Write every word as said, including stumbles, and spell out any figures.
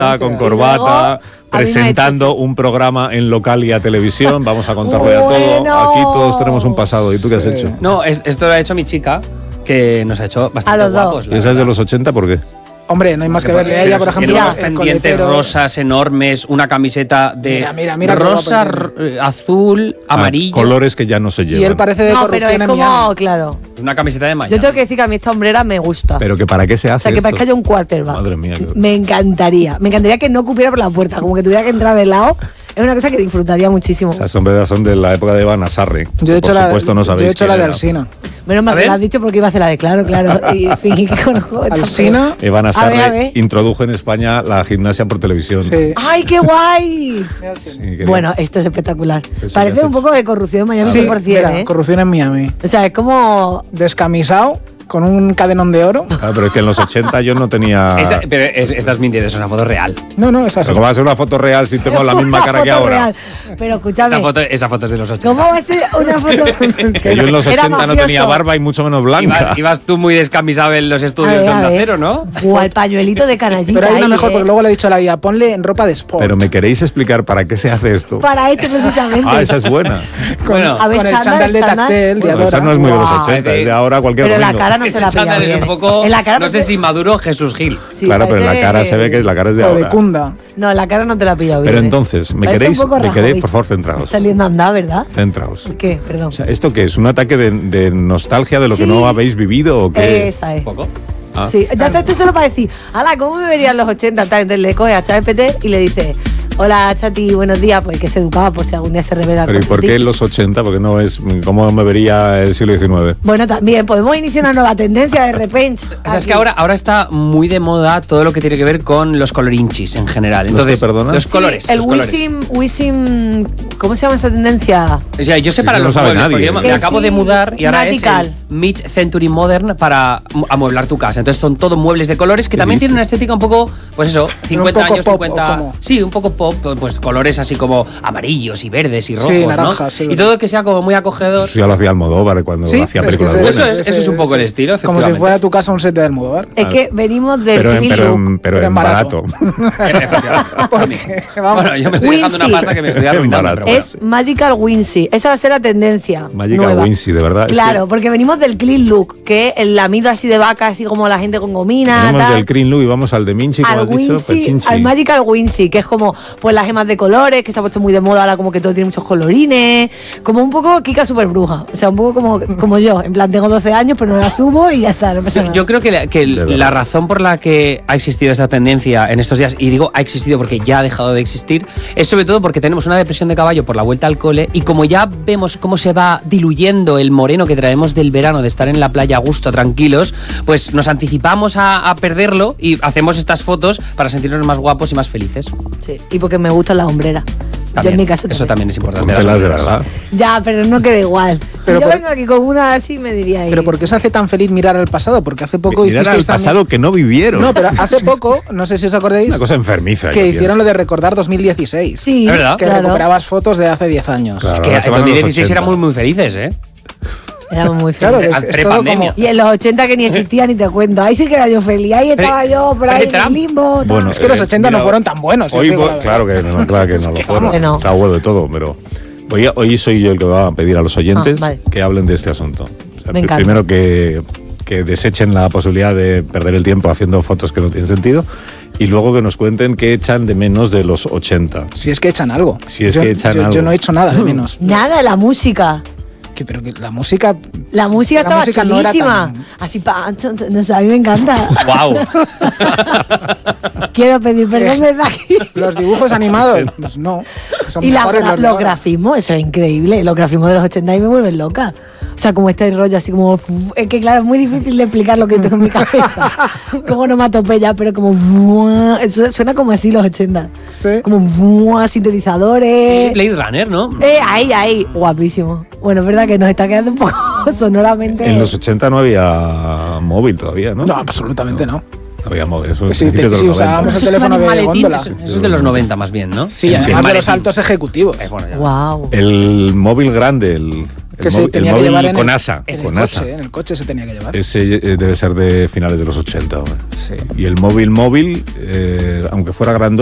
con corbata, presentando un programa en local y a televisión. Vamos a contarlo bueno. ya todo. Aquí todos tenemos un pasado. ¿Y tú qué has hecho? No, es, esto lo ha hecho mi chica, que nos ha hecho bastante guapos. ¿Y esa es de los ochenta? ¿Por qué? Hombre, no hay más que verle a ella, por ejemplo. Unos pendientes rosas enormes, una camiseta de mira, mira, mira rosa, r- azul, amarillo. Ah, colores que ya no se llevan. Y él parece de No, corrupción pero es en como, Miami. claro. Una camiseta de Miami. Yo tengo que decir que a mí esta hombrera me gusta. ¿Pero que para qué se hace O sea, que esto? parezca yo un quarterback. Madre mía. Qué... Me encantaría. Me encantaría que no cupiera por la puerta, como que tuviera que entrar de lado. Es una cosa que disfrutaría muchísimo. Esas sombreras son de la época de Iván Asarri. Yo he hecho por la, supuesto no sabéis yo he hecho la quién de era. Alsina. Menos mal que lo has dicho porque iba a hacer la de claro, claro. Y fingí que conozco. Alsina. Iván A ver, a Asarri ver. introdujo en España la gimnasia por televisión. Sí. ¡Ay, qué guay! Sí, quería- Bueno, esto es espectacular. Eso Parece ya un sé. poco de corrupción en Miami Sí, cien por ciento, mira, ¿eh? corrupción en Miami. O sea, es como... Descamisado, con un cadenón de oro. Ah, pero es que en los ochenta yo no tenía... Esa, pero es, estás mintiendo, es una foto real. No, no, es así. Pero ¿cómo va a ser una foto real si tengo la misma Una cara que foto ahora? real. Pero escúchame, Esa foto, esa foto es de los ochenta. ¿cómo va a ser una foto? Que yo en los Era ochenta no mafioso. tenía barba y mucho menos blanca. Ibas, ibas tú muy descamisado en los A estudios ver, de a Onda ver. Cero, ¿no? O al pañuelito de canallita. Pero hay una ahí, mejor, ¿eh? porque luego le he dicho a la guía, ponle en ropa de sport. Pero ¿me queréis explicar para qué se hace esto? Para este precisamente. Ah, esa es buena. con, Bueno. A ver, con el chándal, chándal de chándal. tactel, de Bueno, Adora. esa no es muy de los Guau. ochenta, es de ahora cualquier Pero la domingo. cara no se la Ese pilla chándal es bien. un poco, En la cara no sé te- si Maduro o Jesús Gil. Sí, Claro, pero en la parece- cara se ve que la cara es de O de ahora. Kunda. No, la cara no te la pilla bien. Pero ¿eh? entonces, ¿me Parece queréis? un poco ¿Me Rajoy. queréis? Por favor, centraos. Saliendo a andar, ¿verdad? Centraos. ¿Qué? Perdón. O sea, ¿esto qué es? ¿Un ataque de, de nostalgia de lo que Sí. no habéis vivido o qué? Esa es. Un poco. Ah. Sí, ya está, esto solo para decir, ala, ¿cómo me verían los ochenta? Tal, entonces le coge a ChatGPT y le dice, hola, Chati, buenos días, pues que se educaba por si algún día se revela. Pero ¿y por qué en los ochenta? Porque no es... ¿Cómo me vería el siglo diecinueve? Bueno, también, podemos iniciar una nueva tendencia de repente. O sea, es que ahora, ahora está muy de moda todo lo que tiene que ver con los colorinchis en general. ¿Los Entonces, qué, perdona? los Sí, colores. El los colores. Wisim, Wisim, ¿cómo se llama esa tendencia? O sea, yo sé Es para que no los sabe muebles, nadie. porque yo me- Que me acabo sí, de mudar y ahora Magical. es el Mid-Century Modern para mu- amueblar tu casa. Entonces son todo muebles de colores que ¿Qué también dices? tienen una estética un poco, pues eso, cincuenta poco años, pop, cincuenta... ¿o cómo? Sí, un poco pop, pues colores así como amarillos y verdes y rojos, naranjas, ¿no? sí, y verdad. todo que sea como muy acogedor. Eso ya lo hacía Almodóvar cuando Sí, hacía es películas que se- buenas. Eso es- eso es un poco el estilo, Como si efectivamente. fuera tu casa un set de Almodóvar. Es que venimos del Pero en, clean pero look. en, pero Pero en en barato. Efectivamente. Vamos. Bueno, yo me estoy dejando una Wincy. pasta que me estoy arruinando. Barato. pero bueno. Es Magical Wincy. Esa va a ser la tendencia. Magical nueva. Wincy, de verdad. Es Claro, que porque venimos del clean look, que el lamido así de vaca, así como la gente con gomina. venimos tal. del Green Look y vamos al de Minchi, como Al has dicho, Wincy, Pechinchi. al Magical Wincy, que es como pues las gemas de colores, que se ha puesto muy de moda ahora, como que todo tiene muchos colorines, como un poco Kika super bruja, o sea, un poco como, como yo, en plan tengo doce años pero no la subo y ya está, no pasa Yo, nada. yo creo que, la, que De verdad. la razón por la que ha existido esta tendencia en estos días, y digo ha existido porque ya ha dejado de existir, es sobre todo porque tenemos una depresión de caballo por la vuelta al cole y como ya vemos cómo se va diluyendo el moreno que traemos del verano de estar en la playa a gusto, tranquilos, pues nos anticipamos a, a perderlo y hacemos estas fotos para sentirnos más guapos y más felices. Sí, y porque me gustan las hombreras. Yo También, en mi caso eso también es importante. Póntelas de Las verdad. Ya, pero no queda igual. Pero si yo por- vengo aquí con una así me diría Pero ¿por qué os hace tan feliz mirar al pasado? Porque hace poco Mirar al hicisteis también- pasado que no vivieron. No, pero hace poco, no sé si os acordáis, Una cosa enfermiza. que yo hicieron pienso. lo de recordar dos mil dieciséis. Sí, Es verdad. Que claro. recuperabas fotos de hace diez años. Claro. Es que Ahora se en van a dos los mil dieciséis ochenta. éramos muy felices, ¿eh? Éramos muy Claro, felices. es, es todo Prepandemia. como... Y en los ochenta que ni existía ni te cuento. Ahí sí que era yo feliz. Ahí estaba yo por ahí en el Pre-Trump. limbo. tal. Bueno, Es que los Eh, ochenta no mira, fueron tan buenos. si os Hoy, digo voy- la verdad. claro que no, claro que no lo que fueron. vamos. Que no. Está bueno de todo, pero hoy, hoy soy yo el que va a pedir a los oyentes Ah, vale. que hablen de este asunto. O sea, Me encanta. primero que, que desechen la posibilidad de perder el tiempo haciendo fotos que no tienen sentido y luego que nos cuenten qué echan de menos de los ochenta. Si es que echan algo. Si es yo, que echan yo- algo. yo no he hecho nada de menos. Nada, la música. Que, pero que la música... La música la estaba música no era chulísima. tan- Así, pa, chon, chon, no sé, a mí me encanta. ¡Wow! Quiero pedir perdón desde aquí. Los dibujos animados, pues no. Son Y la mejores gra- los de los ahora. grafismos, eso es increíble. Los grafismos de los ochenta y me vuelven loca. O sea, como este rollo así como... fu- Es que claro, es muy difícil de explicar lo que tengo en mi cabeza. Como onomatopeya, pero como... fu- Eso suena como así los ochenta. Sí. Como fu- sintetizadores. Blade Runner, ¿no? Eh, ahí, ahí. Guapísimo. Bueno, es verdad que nos está quedando un poco sonoramente... En los ochenta no había móvil todavía, ¿no? No, absolutamente no. No había móvil, eso Que es sí, principios que de sí, los usábamos noventa. el Eso es teléfono un de maletín, góndola. Eso, eso es de los noventa más bien, ¿no? Sí, El- el además de los maletín. altos ejecutivos. Eh, bueno, ya. Wow. El móvil grande, el, Que el se móvil, tenía el que móvil llevar en con el, asa. en Con el asa. coche, en el coche se tenía que llevar. Ese eh, debe ser de finales de los ochenta. hombre. Sí. Y el móvil móvil, eh, aunque fuera grande